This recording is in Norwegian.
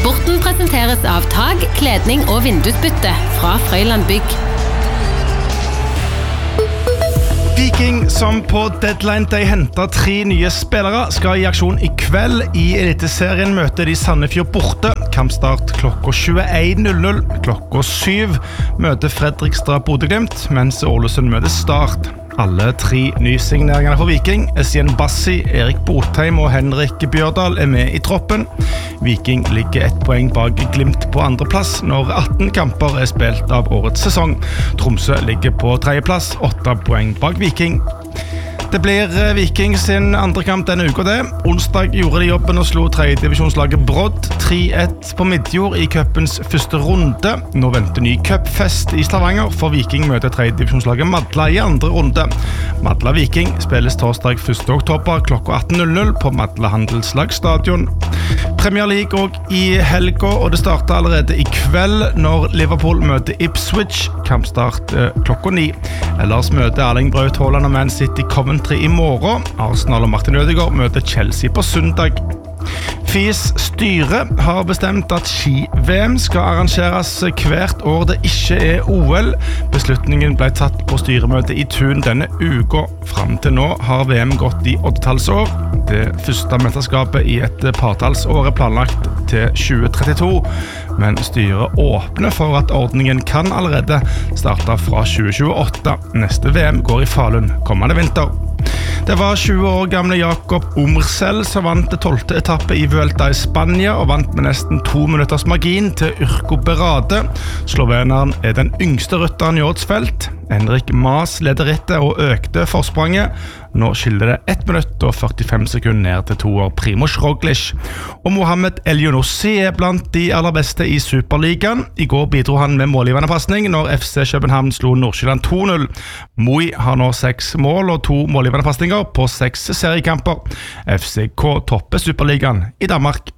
Sporten presenteres av tag, kledning og vindusbytte fra Frøyland Bygg. Viking, som på deadline Day hentet 3 nye spillere, skal i aksjon i kveld. I Eliteserien møter de Sandefjord borte. Kampstart klokka 21.00. Klokka 7 møter Fredrikstad Bodø/Glimt, mens Ålesund møter Start. Alle 3 nysigneringene for Viking, Essien Bassi, Erik Botheim og Henrik Bjørdal med i troppen. Viking ligger 1 poeng bak Glimt på andreplass når 18 kamper spilt av årets sesong. Tromsø ligger på 3. plass, 8 poeng bak Viking. Det blir Viking sin andre kamp denne uka det. Onsdag gjorde de jobben og slo 3. divisjonslaget Brodd 3-1 på Midjord i cupens første runde. Nå venter ny cupfest i Stavanger, for Viking møter 3. divisjonslaget Madla i andre runde. Madla Viking spilles torsdag 1. oktober klokka 18.00 på Madla Handelslagstadion. Premier League og i helga, og det starter allerede i kveld når Liverpool møter Ipswich. Kampstart klokka 9. Ellers møter Erling Braut Haaland og Man City Coventry i morgen. Arsenal og Martin Ødegaard møter Chelsea på søndag. FIS styre har bestemt at ski-VM skal arrangeres hvert år det ikke er OL. Beslutningen ble tatt på styremøtet i Tun denne uka. Fram til nå har VM gått i 8-tallsår. Det første mesterskapet i et partallsår er planlagt til 2032, men styret åpner for at ordningen kan allerede starte fra 2028. Neste VM går i Falun kommende vinter. Det var 20 år gamle Jakob Omrsel som vant det 12. etappe i Vuelta i Spania og vant med nesten 2 minutters margin til Urko Berade. Sloveneren er den yngste rytteren i årets felt. Henrik Maas leder rittet og økte forspranget. Nå skiller det 1 minutt og 45 sekunder ned til 2 år Primož Roglič. Og Mohamed El-Younossi er blant de aller beste i Superligaen. I går bidro han med målgivende passning når FC København slo Nordsjælland 2-0. Moi har nå 6 mål og 2 målgivende passninger på 6 seriekamper. FCK topper Superligaen i Danmark.